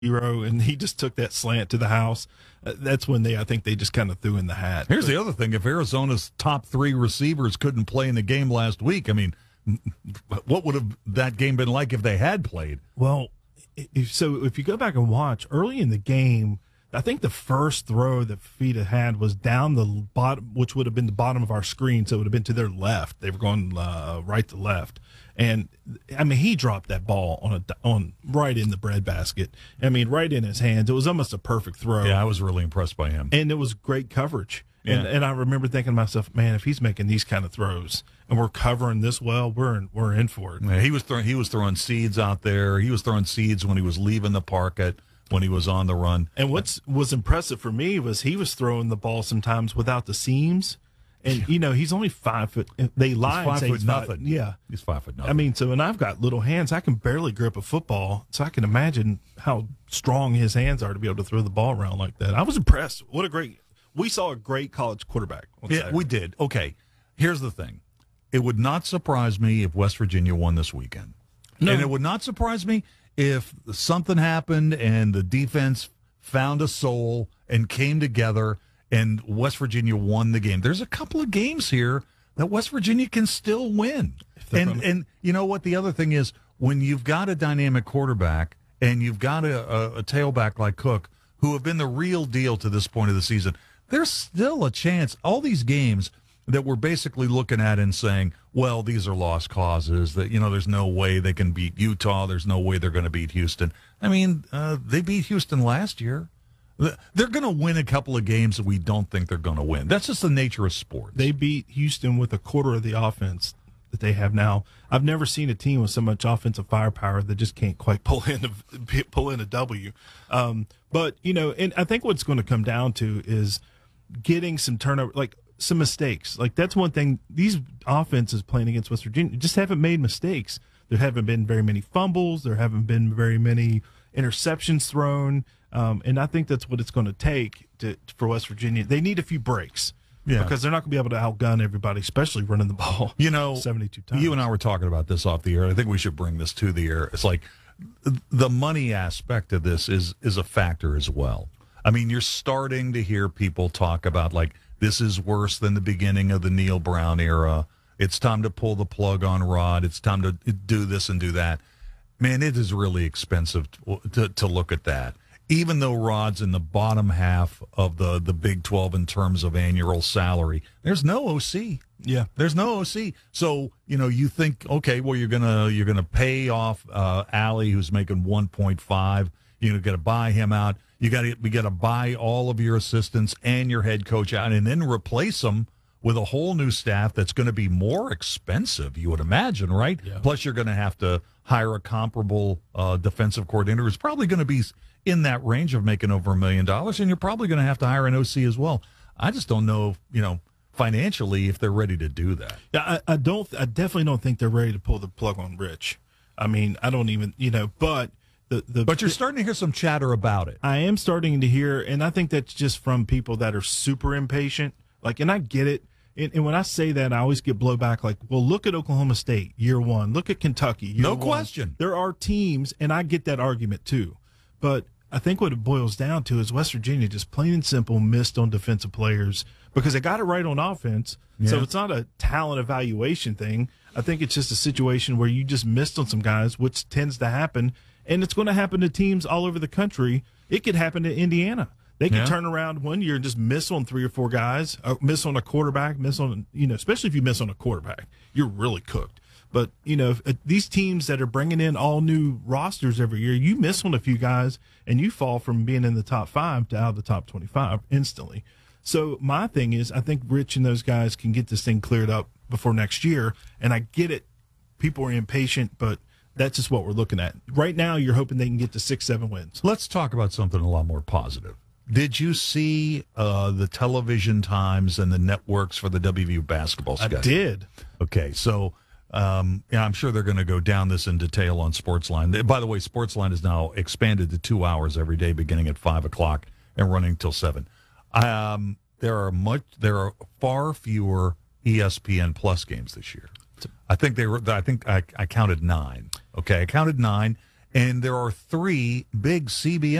hero, and he just took that slant to the house. That's when I think they just kind of threw in the hat. Here's the other thing. If Arizona's top 3 receivers couldn't play in the game last week, I mean, what would have that game been like if they had played? Well, if you go back and watch early in the game, I think the first throw that Fita had was down the bottom, which would have been the bottom of our screen, so it would have been to their left. They were going right to left, and I mean he dropped that ball on right in the breadbasket. I mean, right in his hands. It was almost a perfect throw. Yeah, I was really impressed by him, and it was great coverage. Yeah. And I remember thinking to myself, man, if he's making these kind of throws and we're covering this well, we're in for it. Yeah, he was throwing seeds out there. He was throwing seeds when he was leaving the park when he was on the run. And what was impressive for me was he was throwing the ball sometimes without the seams. And, he's only 5 foot. They lie and say he's 5 foot nothing. Yeah. He's 5 foot nothing. I mean, and I've got little hands. I can barely grip a football. So I can imagine how strong his hands are to be able to throw the ball around like that. I was impressed. We saw a great college quarterback. Yeah, we did. Okay. Here's the thing. It would not surprise me if West Virginia won this weekend. No. And it would not surprise me if something happened and the defense found a soul and came together and West Virginia won the game. There's a couple of games here that West Virginia can still win. And you know what? The other thing is when you've got a dynamic quarterback and you've got a tailback like Cook, who have been the real deal to this point of the season, there's still a chance. All these games that we're basically looking at and saying, well, these are lost causes, that, there's no way they can beat Utah. There's no way they're going to beat Houston. I mean, they beat Houston last year. They're going to win a couple of games that we don't think they're going to win. That's just the nature of sports. They beat Houston with a quarter of the offense that they have now. I've never seen a team with so much offensive firepower that just can't quite pull in a W. But, and I think what's going to come down to is getting some turnover, like some mistakes. Like that's one thing. These offenses playing against West Virginia just haven't made mistakes. There haven't been very many fumbles. There haven't been very many interceptions thrown. And I think that's what it's going to take for West Virginia. They need a few breaks. Yeah. Because they're not going to be able to outgun everybody, especially running the ball 72 times. You and I were talking about this off the air. I think we should bring this to the air. It's like the money aspect of this is a factor as well. I mean, you're starting to hear people talk about, like, this is worse than the beginning of the Neil Brown era. It's time to pull the plug on Rod. It's time to do this and do that. Man, it is really expensive to look at that. Even though Rod's in the bottom half of the Big 12 in terms of annual salary, there's no OC. Yeah, there's no OC. So you think, okay, well you're gonna pay off Allie, who's making 1.5. You're gonna buy him out. We got to buy all of your assistants and your head coach out, and then replace them with a whole new staff that's going to be more expensive, you would imagine, right? Yeah. Plus, you're going to have to hire a comparable defensive coordinator who's probably going to be in that range of making over $1 million, and you're probably going to have to hire an OC as well. I just don't know, financially, if they're ready to do that. Yeah, I definitely don't think they're ready to pull the plug on Rich. I mean, I don't even, but. But you're starting to hear some chatter about it. I am starting to hear, and I think that's just from people that are super impatient. And I get it. And when I say that, I always get blowback. Like, well, look at Oklahoma State year one. Look at Kentucky year one. No question. There are teams, and I get that argument too. But I think what it boils down to is West Virginia just plain and simple missed on defensive players because they got it right on offense. Yeah. So it's not a talent evaluation thing. I think it's just a situation where you just missed on some guys, which tends to happen. And it's going to happen to teams all over the country. It could happen to Indiana. They could turn around one year and just miss on 3 or 4 guys, miss on a quarterback, miss on, especially if you miss on a quarterback, you're really cooked. But, these teams that are bringing in all new rosters every year, you miss on a few guys and you fall from being in the top 5 to out of the top 25 instantly. So my thing is, I think Rich and those guys can get this thing cleared up before next year. And I get it. People are impatient, but that's just what we're looking at. Right now, you're hoping they can get to 6-7 wins. Let's talk about something a lot more positive. Did you see the television times and the networks for the WVU basketball schedule? I did. Okay, so I'm sure they're going to go down this in detail on Sportsline. By the way, Sportsline is now expanded to 2 hours every day, beginning at 5 o'clock and running till 7. There are far fewer ESPN Plus games this year. I think I counted 9. Okay, I counted 9, And there are 3 big CBS